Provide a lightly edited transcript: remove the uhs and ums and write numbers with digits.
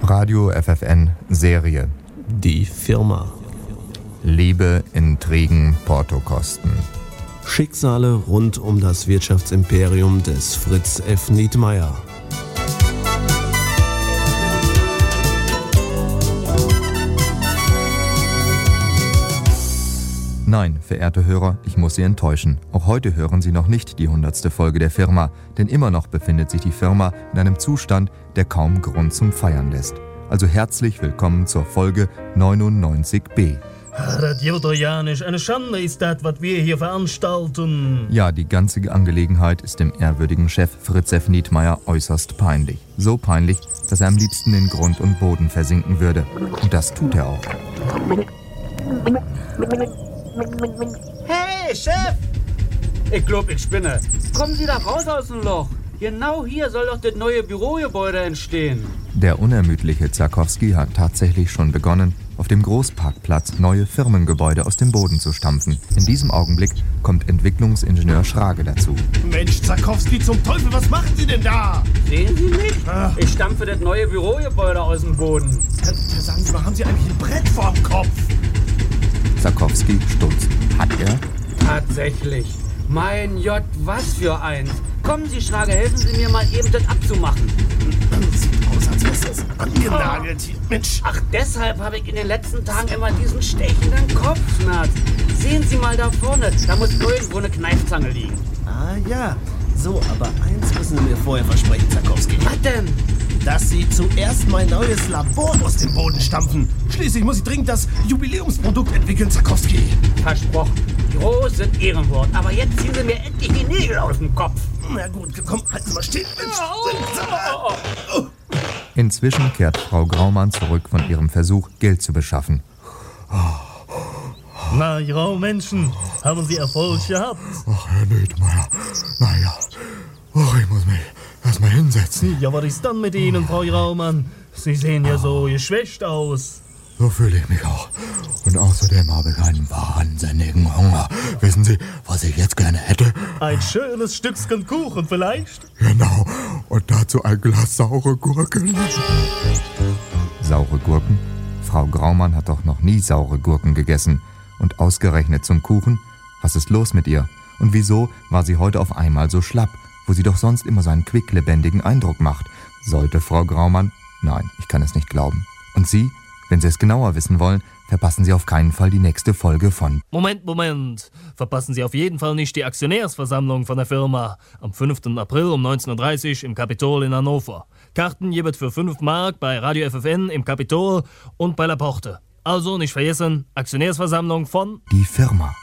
Radio FFN Serie. Die Firma. Liebe, Intrigen, Portokosten. Schicksale rund um das Wirtschaftsimperium des Fritz F. Nietmeyer. Nein, verehrte Hörer, ich muss Sie enttäuschen. Auch heute hören Sie noch nicht die 100. Folge der Firma, denn immer noch befindet sich die Firma in einem Zustand, der kaum Grund zum Feiern lässt. Also herzlich willkommen zur Folge 99b. Das geht doch ja nicht. Eine Schande ist das, was wir hier veranstalten. Ja, die ganze Angelegenheit ist dem ehrwürdigen Chef Fritz F. Nietmeyer äußerst peinlich. So peinlich, dass er am liebsten in Grund und Boden versinken würde. Und das tut er auch. Hey, Chef! Ich glaub, ich spinne. Kommen Sie da raus aus dem Loch. Genau hier soll doch das neue Bürogebäude entstehen. Der unermüdliche Zarkowski hat tatsächlich schon begonnen, auf dem Großparkplatz neue Firmengebäude aus dem Boden zu stampfen. In diesem Augenblick kommt Entwicklungsingenieur Schrage dazu. Mensch, Zarkowski, zum Teufel, was machen Sie denn da? Sehen Sie mich? Ich stampfe das neue Bürogebäude aus dem Boden. Sagen Sie mal, haben Sie eigentlich ein Brett vorm Kopf? Zarkowski stutzt. Hat er? Tatsächlich. Mein J, was für eins. Kommen Sie, Schrage, helfen Sie mir mal eben das abzumachen. Sieht aus, als wäre das angenagelt hier. Mensch. Ach, deshalb habe ich in den letzten Tagen immer diesen stechenden Kopfschmerz. Sehen Sie mal da vorne, da muss irgendwo eine Kneifzange liegen. Ah ja, so, aber eins müssen Sie mir vorher versprechen, Zarkowski. Was denn? Dass Sie zuerst mein neues Labor aus dem Boden stampfen. Schließlich muss ich dringend das Jubiläumsprodukt entwickeln, Zarkowski. Versprochen. Großes Ehrenwort. Aber jetzt ziehen Sie mir endlich die Nägel aus dem Kopf. Na gut, komm, halten Sie mal still. Inzwischen kehrt Frau Graumann zurück von ihrem Versuch, Geld zu beschaffen. Na, Graumenschen, haben Sie Erfolg gehabt? Ach, Herr Nietmeyer, naja, ich muss mich erstmal hinsetzen. Ja, was ist dann mit Ihnen, Frau Graumann? Sie sehen ja so geschwächt aus. So fühle ich mich auch. Und außerdem habe ich einen wahnsinnigen Hunger. Wissen Sie, was ich jetzt gerne hätte? Ein schönes Stückchen Kuchen vielleicht? Genau, und dazu ein Glas saure Gurken. Saure Gurken? Frau Graumann hat doch noch nie saure Gurken gegessen. Und ausgerechnet zum Kuchen? Was ist los mit ihr? Und wieso war sie heute auf einmal so schlapp, wo sie doch sonst immer so einen quicklebendigen Eindruck macht? Sollte Frau Graumann? Nein, ich kann es nicht glauben. Und Sie? Wenn Sie es genauer wissen wollen, verpassen Sie auf keinen Fall die nächste Folge von... Moment. Verpassen Sie auf jeden Fall nicht die Aktionärsversammlung von der Firma. Am 5. April um 19.30 Uhr im Kapitol in Hannover. Karten gibt für 5 Mark bei Radio FFN im Kapitol und bei La Porte. Also nicht vergessen, Aktionärsversammlung von... Die Firma.